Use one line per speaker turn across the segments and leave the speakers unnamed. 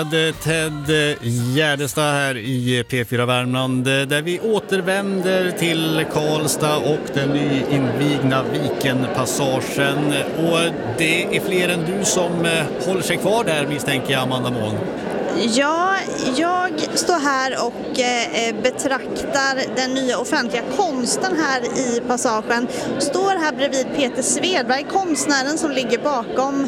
Ted Gärdestad här i P4 Värmland där vi återvänder till Karlstad och den nyinvigna Vikenpassagen. Och det är fler än du som håller sig kvar där, misstänker jag, Amanda Mån.
Ja, jag står här och betraktar den nya offentliga konsten här i passagen. Står här bredvid Peter Svedberg, konstnären som ligger bakom.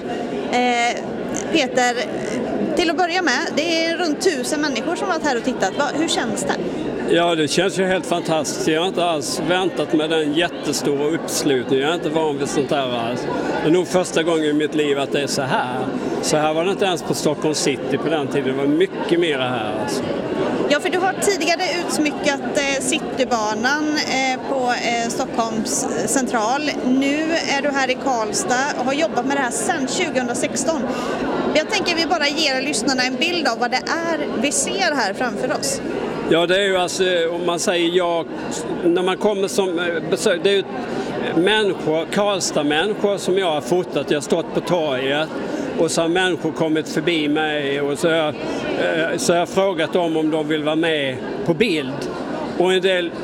Peter, till att börja med, det är runt 1000 människor som har varit här och tittat. Hur känns det?
Ja, det känns ju helt fantastiskt. Jag har inte alls väntat med den jättestora uppslutningen. Jag är inte van vid sånt här alls. Det är nog första gången i mitt liv att det är så här. Så här var det inte ens på Stockholm City på den tiden. Det var mycket mer här alltså.
Ja, för du har tidigare utsmyckat Citybanan på Stockholms central. Nu är du här i Karlstad och har jobbat med det här sedan 2016. Jag tänker vi bara ger lyssnarna en bild av vad det är vi ser här framför oss.
Ja, det är ju alltså, om man säger när man kommer som besök, det är ju människor, Karlstad-människor som jag har fotat. Jag har stått på torget och så har människor kommit förbi mig och så har jag frågat dem om de vill vara med på bild. Och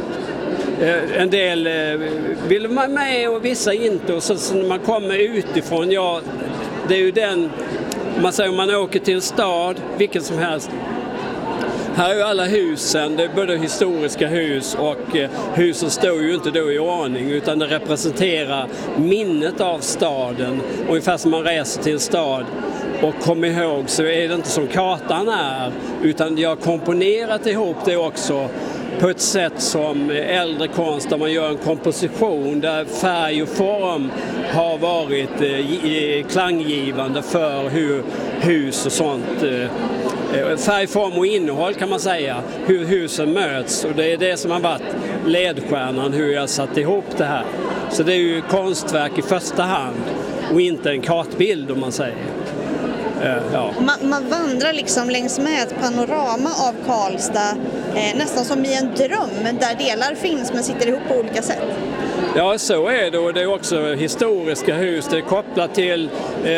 en del vill vara med och vissa inte. Och så när man kommer utifrån, det är ju den, man säger om man åker till en stad, vilken som helst. Här är ju alla husen, det är både historiska hus och husen står ju inte då i ordning utan det representerar minnet av staden. Ungefär som man reser till en stad och kom ihåg så är det inte som kartan är utan jag har komponerat ihop det också på ett sätt som äldre konst där man gör en komposition där färg och form har varit klanggivande för hur hus och sånt, färg, form och innehåll kan man säga, hur husen möts och det är det som har varit ledstjärnan hur jag satt ihop det här. Så det är ju konstverk i första hand och inte en kartbild om man säger. Ja.
Man vandrar liksom längs med ett panorama av Karlstad nästan som i en dröm där delar finns men sitter ihop på olika sätt.
Ja, så är det och det är också historiska hus. Det är kopplat till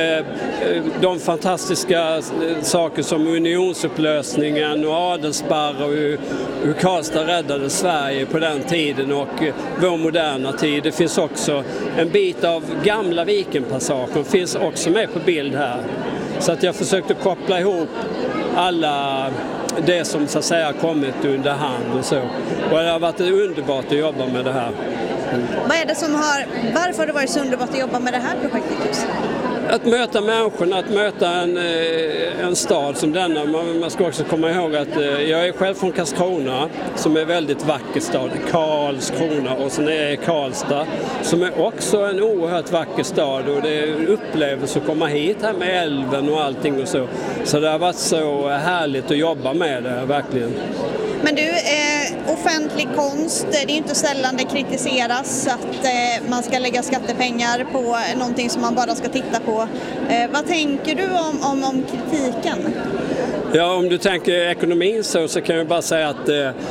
de fantastiska saker som unionsupplösningen och Adelsbarr och hur Karlstad räddade Sverige på den tiden och vår moderna tid. Det finns också en bit av gamla Vikenpassagen finns också med på bild här. Så att jag försökte koppla ihop alla det som så att säga kommit under hand och så. Och det har varit underbart att jobba med det här.
Vad är det varför har det varit så underbart att jobba med det här projektet just?
Att möta människorna, att möta en stad som denna. Man ska också komma ihåg att jag är själv från Karlskrona som är en väldigt vacker stad. Karlskrona och sen är jag Karlstad som är också en oerhört vacker stad och det är en upplevelse att komma hit här med älven och allting och så. Så det har varit så härligt att jobba med det, verkligen.
Men du, offentlig konst, det är ju inte sällan det kritiseras att man ska lägga skattepengar på någonting som man bara ska titta på. Vad tänker du om kritiken?
Ja, om du tänker ekonomin så kan jag bara säga att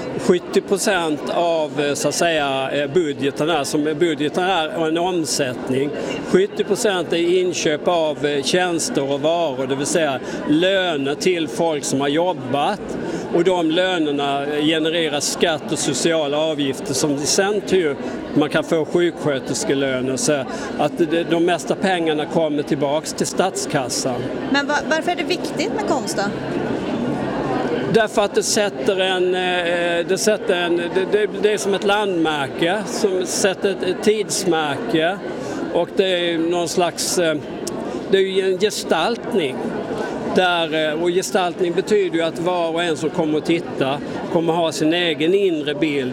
70% av så att säga budgeten är en omsättning. 70% är inköp av tjänster och varor, det vill säga löner till folk som har jobbat. Och de lönerna genererar skatt och sociala avgifter som sen till man kan få sjuksköterskelöner. Så att de mesta pengarna kommer tillbaks till statskassan.
Men varför är det viktigt med konst då?
Därför att det är som ett landmärke som sätter ett tidsmärke och det är någon slags, det är ju en gestaltning. Och gestaltning betyder ju att var och en som kommer att titta kommer ha sin egen inre bild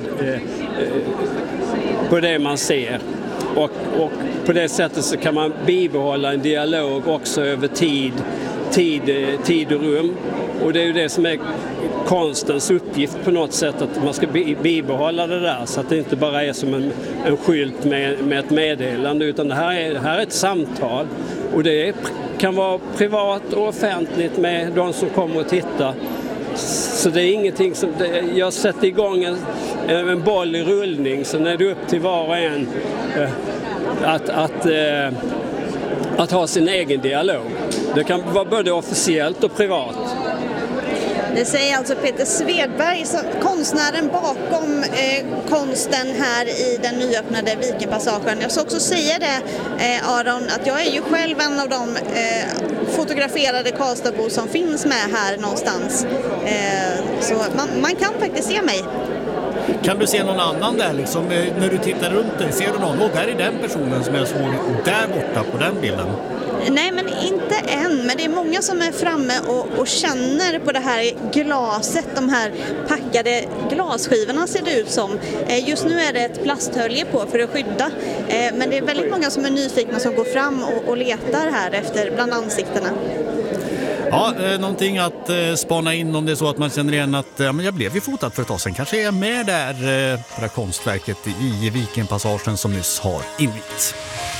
på det man ser. Och på det sättet så kan man bibehålla en dialog också över tid och rum. Och det är ju det som är konstens uppgift på något sätt, att man ska bibehålla det där så att det inte bara är som en skylt med ett meddelande utan det här är ett samtal och det kan vara privat och offentligt med de som kommer och tittar. Så det är ingenting som, jag sätter igång en boll i rullning så när det är upp till var och en att ha sin egen dialog. Det kan vara både officiellt och privat.
Det säger alltså Peter Svedberg, konstnären bakom konsten här i den nyöppnade Vikenpassagen. Jag ska också säga det, Aron, att jag är ju själv en av de fotograferade Karlstadbor som finns med här någonstans. Så man kan faktiskt se mig.
Kan du se någon annan där liksom, när du tittar runt dig? Ser du någon? Och där är den personen som jag såg där borta på den bilden.
Nej, men inte än. Men det är många som är framme och känner på det här glaset. De här packade glasskivorna ser det ut som. Just nu är det ett plasthölje på för att skydda. Men det är väldigt många som är nyfikna som går fram och letar här efter bland ansiktena.
Ja, någonting att spana in om det är så att man känner igen att men jag blev ju fotad för ett tag sedan. Kanske är jag med där på det konstverket i Vikenpassagen som nyss har invigt.